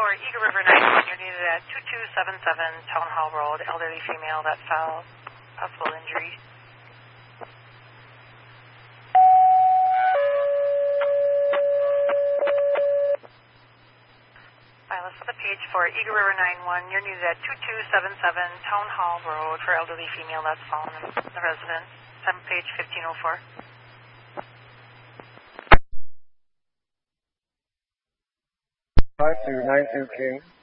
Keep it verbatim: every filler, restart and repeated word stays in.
for Eagle River nine one. You're needed at two two seven seven Town Hall Road. Elderly female that fell. Possible injury. Pilot for the page for Eagle River nine one. You're needed at two two seven seven Town Hall Road for elderly female that's fallen in the residence. Seven page fifteen oh four. five two nine two King.